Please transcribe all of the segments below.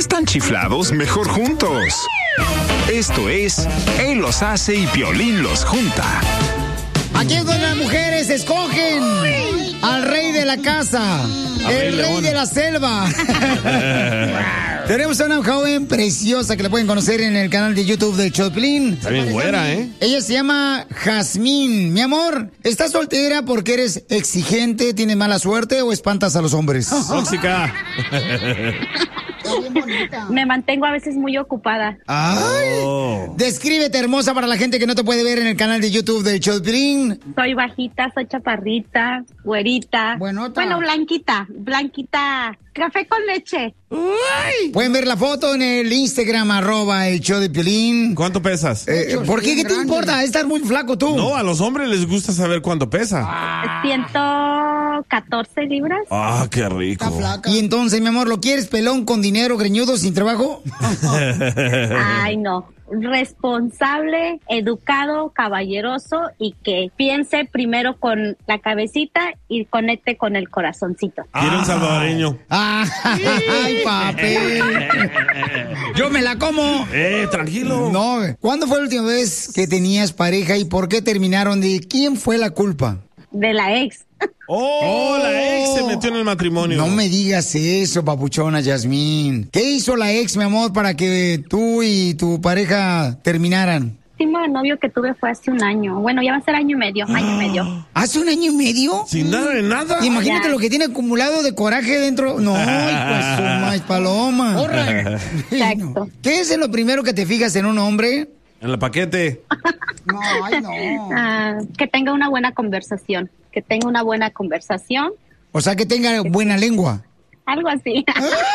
están chiflados, mejor juntos. Esto es Él los hace y Piolín los junta. Aquí es donde las mujeres escogen al rey de la casa, el rey de la selva. Tenemos a una joven preciosa que la pueden conocer en el canal de YouTube de Choplin. Está bien güera, ¿eh? Ella se llama Jazmín. Mi amor, ¿estás soltera porque eres exigente, tienes mala suerte o espantas a los hombres? Tóxica. Me mantengo a veces muy ocupada. ¡Ay! Descríbete, hermosa, para la gente que no te puede ver en el canal de YouTube de Choplin. Soy bajita, soy chaparrita, güerita. Bueno, blanquita, café con leche. ¡Uy! Pueden ver la foto en el Instagram, @el show de Piolín. ¿Cuánto pesas? ¿Por qué? ¿Qué te importa? Estás muy flaco tú. No, a los hombres les gusta saber cuánto pesa. 114 libras. Ah, qué rico. Y entonces, mi amor, ¿lo quieres pelón, con dinero, greñudo, sin trabajo? Ay, no. Responsable, educado, caballeroso y que piense primero con la cabecita y conecte con el corazoncito. Quiero un salvadoreño. ¡Ay, papi! ¡Yo me la como! Tranquilo. No, ¿cuándo fue la última vez que tenías pareja y por qué terminaron? ¿De quién fue la culpa? De la ex. La ex se metió en el matrimonio. No me digas eso, papuchona Yasmín. ¿Qué hizo la ex, mi amor, para que tú y tu pareja terminaran? El último novio que tuve fue hace un año. Bueno, ya va a ser año y medio. ¿Hace un año y medio? Sin nada de nada. Imagínate lo que tiene acumulado de coraje dentro. No, pues su maíz paloma. Exacto. ¿Qué es lo primero que te fijas en un hombre? En el paquete. No. Que tenga una buena conversación. O sea, que tenga buena lengua. Algo así.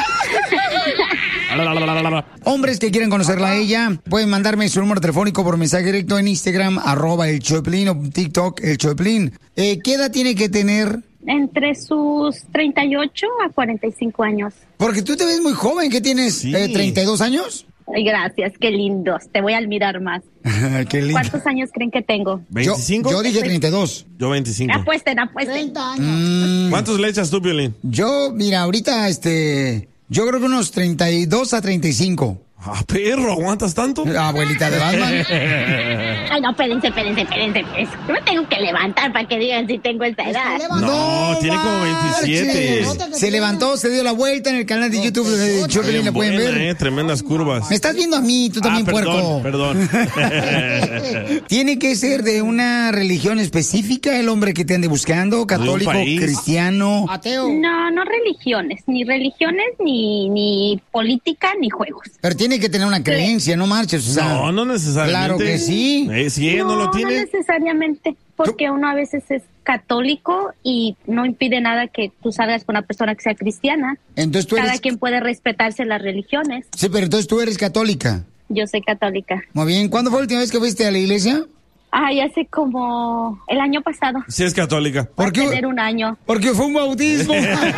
Hombres que quieran conocerla a ella, pueden mandarme su número telefónico por mensaje directo en Instagram, @el Choplin, o TikTok, el Choplin. ¿Qué edad tiene que tener? Entre sus 38 a 45 años. Porque tú te ves muy joven, ¿qué tienes? ¿32 años? Ay, gracias, qué lindos. Te voy a admirar más. Qué lindo. ¿Cuántos años creen que tengo? ¿25? Yo dije 32. Yo 25. Apuesten. 30 años. ¿Cuántos le echas tú, Piolín? Yo, mira, ahorita, yo creo que unos 32 a 35. Ah, perro, ¿aguantas tanto? Abuelita de Batman. Ay, no, espérense. Yo me tengo que levantar para que digan si tengo esta edad. No, tiene como 27. Se levantó, se dio la vuelta en el canal de YouTube de Choplin, la pueden ver. Tremendas curvas. Me estás viendo a mí, tú también, puerco. Perdón. ¿Tiene que ser de una religión específica el hombre que te ande buscando? ¿Católico, cristiano, ateo? No religiones. Ni política, ni juegos. Pero tiene que tener una creencia, no marches. O sea, no necesariamente. Claro que sí. Si ella no lo tiene. No necesariamente, porque uno a veces es católico y no impide nada que tú salgas con una persona que sea cristiana. Entonces Cada quien puede respetarse las religiones. Sí, pero entonces tú eres católica. Yo soy católica. Muy bien. ¿Cuándo fue la última vez que fuiste a la iglesia? Ay, hace como el año pasado. Sí, es católica. ¿Por qué? Tener un año. Porque fue un bautismo.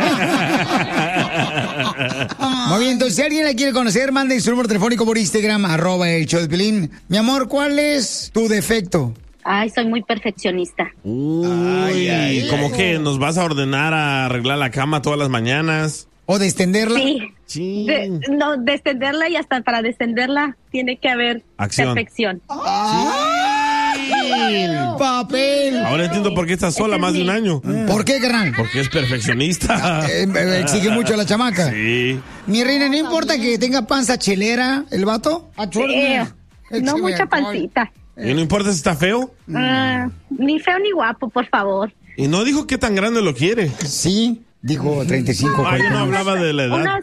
Muy bien, entonces si alguien la quiere conocer, mande su número telefónico por Instagram, @el show de Piolín. Mi amor, ¿cuál es tu defecto? Ay, soy muy perfeccionista. Uy, ¿cómo que nos vas a ordenar a arreglar la cama todas las mañanas? ¿O de extenderla? Sí. De extenderla, y hasta para descenderla tiene que haber acción. perfección. Papel. Ahora entiendo por qué estás sola más de un año. ¿Por qué, carnal? Porque es perfeccionista. Exige mucho a la chamaca. Sí. Mi reina, ¿no importa que tenga panza chelera el vato? No mucha pancita. ¿Y no importa si está feo? Ni feo ni guapo, por favor. Y no dijo qué tan grande lo quiere. Sí, dijo 35. Yo no hablaba de la edad.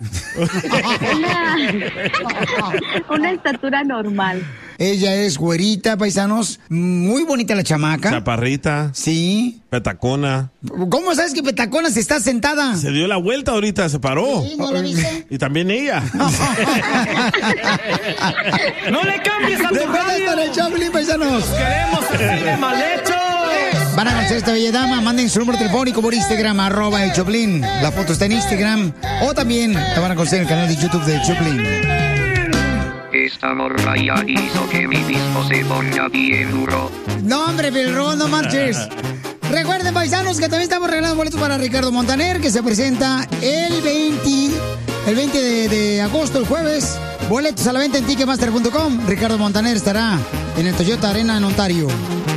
Una estatura normal. Ella es güerita, paisanos. Muy bonita la chamaca. Chaparrita. Sí. Petacona. ¿Cómo sabes que Petacona se está sentada? Se dio la vuelta ahorita, se paró. Sí, ¿no lo viste? Y también ella. ¡No le cambies a tu Después de estar en Choplin, paisanos. ¡Queremos que salga mal hecho! Van a conocer a esta bella dama, manden su número telefónico por Instagram, @el Choplin. La foto está en Instagram. O también la van a conocer en el canal de YouTube de Choplin. Esta morra ya hizo que mi disco se ponga bien duro. No, hombre, Pelrón, no marches. Recuerden, paisanos, que también estamos regalando boletos para Ricardo Montaner, que se presenta el el 20 de agosto, el jueves. Boletos a la venta en Ticketmaster.com. Ricardo Montaner estará en el Toyota Arena en Ontario.